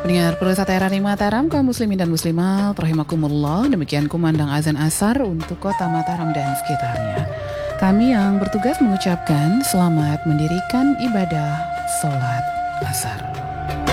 Pendengar Purwasa Terani Mataram, kaum muslimin dan muslimat, rahimakumullah. Demikian kumandang azan asar untuk kota Mataram dan sekitarnya. Kami yang bertugas mengucapkan selamat mendirikan ibadah sholat asar.